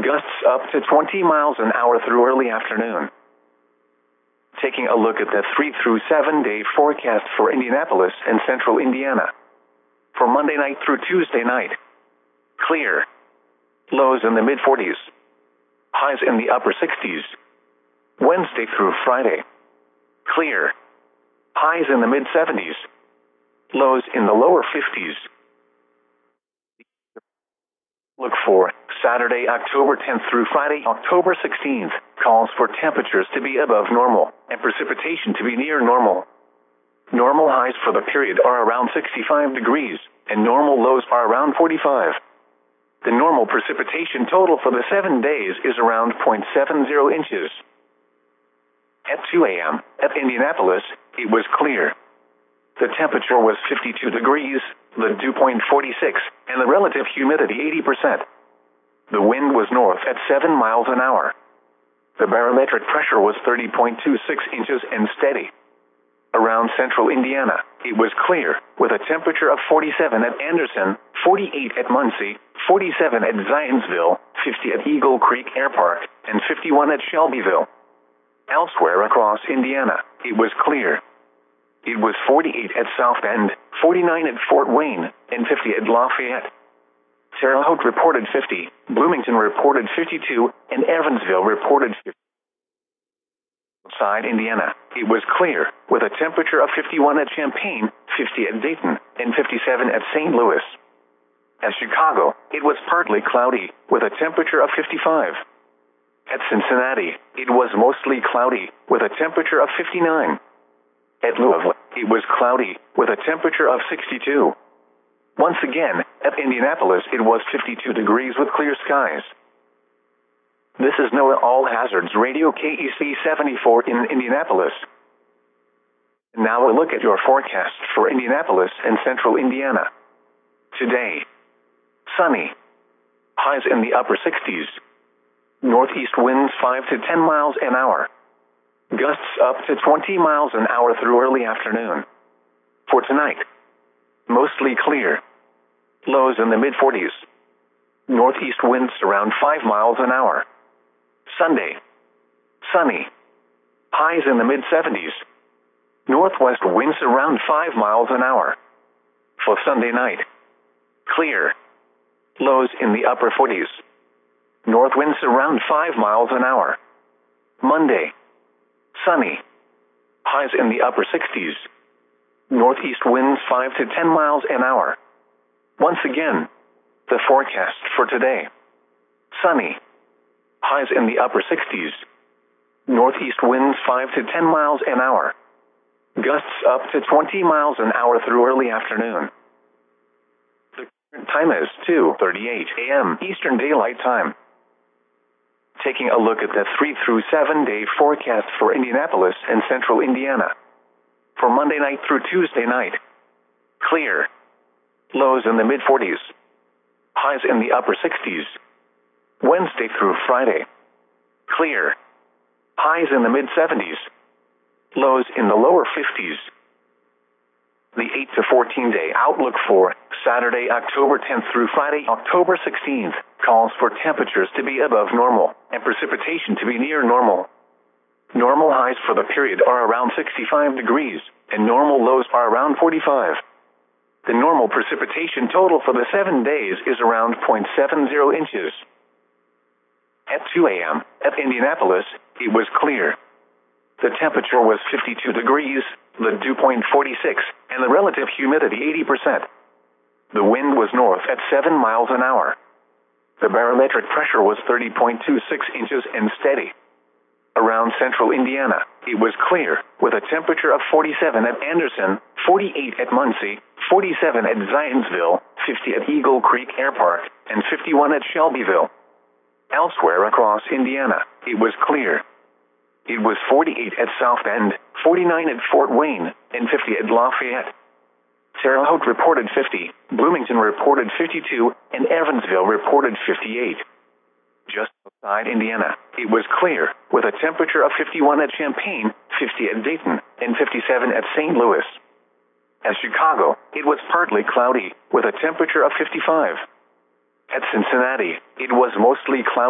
gusts up to 20 miles an hour through early afternoon. Taking a look at the 3 through 7 day forecast for Indianapolis and central Indiana. For Monday night through Tuesday night, clear. Lows in the mid-40s. Highs in the upper 60s. Wednesday through Friday, clear. Highs in the mid-70s. Lows in the lower 50s. Look for Saturday, October 10th through Friday, October 16th, calls for temperatures to be above normal and precipitation to be near normal. Normal highs for the period are around 65 degrees, and normal lows are around 45. The normal precipitation total for the 7 days is around 0.70 inches. At 2 a.m., at Indianapolis, it was clear. The temperature was 52 degrees, the dew point 46, and the relative humidity 80%. The wind was north at 7 miles an hour. The barometric pressure was 30.26 inches and steady. Around central Indiana, it was clear, with a temperature of 47 at Anderson, 48 at Muncie, 47 at Zionsville, 50 at Eagle Creek Air Park, and 51 at Shelbyville. Elsewhere across Indiana, it was clear. It was 48 at South Bend, 49 at Fort Wayne, and 50 at Lafayette. Terre Haute reported 50, Bloomington reported 52, and Evansville reported 50. Outside Indiana, it was clear, with a temperature of 51 at Champaign, 50 at Dayton, and 57 at St. Louis. At Chicago, it was partly cloudy, with a temperature of 55. At Cincinnati, it was mostly cloudy, with a temperature of 59. At Louisville, it was cloudy, with a temperature of 62. Once again, at Indianapolis, it was 52 degrees with clear skies. This is NOAA All Hazards Radio KEC 74 in Indianapolis. Now a look at your forecast for Indianapolis and central Indiana. Today, sunny. Highs in the upper 60s. Northeast winds 5 to 10 miles an hour. Gusts up to 20 miles an hour through early afternoon. For tonight, mostly clear. Lows in the mid-40s. Northeast winds around 5 miles an hour. Sunday, sunny. Highs in the mid-70s. Northwest winds around 5 miles an hour. For Sunday night, clear. Lows in the upper 40s. North winds around 5 miles an hour. Monday, sunny. Highs in the upper 60s. Northeast winds 5 to 10 miles an hour. Once again, the forecast for today. Sunny. Highs in the upper 60s. Northeast winds 5 to 10 miles an hour. Gusts up to 20 miles an hour through early afternoon. The current time is 2:38 a.m. Eastern Daylight Time. Taking a look at the 3 through 7 day forecast for Indianapolis and central Indiana. For Monday night through Tuesday night, clear. Lows in the mid-40s. Highs in the upper 60s. Wednesday through Friday, clear. Highs in the mid-70s. Lows in the lower 50s. The 8 to 14 day outlook for Saturday, October 10th through Friday, October 16th, calls for temperatures to be above normal and precipitation to be near normal. Normal highs for the period are around 65 degrees, and normal lows are around 45. The normal precipitation total for the 7 days is around 0.70 inches. At 2 a.m., at Indianapolis, it was clear. The temperature was 52 degrees, the dew point 46, and the relative humidity 80%. The wind was north at 7 miles an hour. The barometric pressure was 30.26 inches and steady. Around central Indiana, it was clear, with a temperature of 47 at Anderson, 48 at Muncie, 47 at Zionsville, 50 at Eagle Creek Air Park, and 51 at Shelbyville. Elsewhere across Indiana, it was clear. It was 48 at South Bend, 49 at Fort Wayne, and 50 at Lafayette. Terre Haute reported 50, Bloomington reported 52, and Evansville reported 58. Just outside Indiana, it was clear, with a temperature of 51 at Champaign, 50 at Dayton, and 57 at St. Louis. At Chicago, it was partly cloudy, with a temperature of 55. At Cincinnati, it was mostly cloudy.